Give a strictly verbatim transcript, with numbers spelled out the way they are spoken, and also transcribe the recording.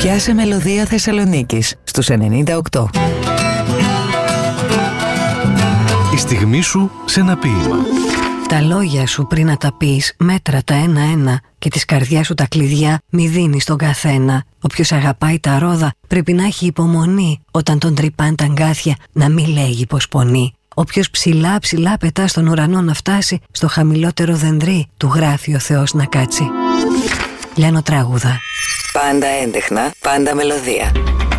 Πιάσε μελωδία Θεσσαλονίκης στους ενενήντα οκτώ. Η στιγμή σου σε ένα ποίημα. Τα λόγια σου πριν να τα πεις, μέτρα τα ένα-ένα και της καρδιάς σου τα κλειδιά μη δίνεις στον καθένα. Όποιος αγαπάει τα ρόδα πρέπει να έχει υπομονή, όταν τον τρυπάν τα αγκάθια να μη λέγει πως πονεί. Όποιος ψηλά ψηλά πετά στον ουρανό να φτάσει, στο χαμηλότερο δεντρί του γράφει ο Θεός να κάτσει. Λένε τραγούδα. Πάντα έντεχνα, πάντα μελωδία.